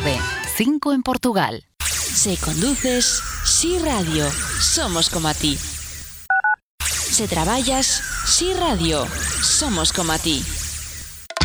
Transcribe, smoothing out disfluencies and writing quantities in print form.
tarde, 5 en Portugal. Se conduces, sí radio, somos como a ti. Se traballas, sí radio, somos como a ti.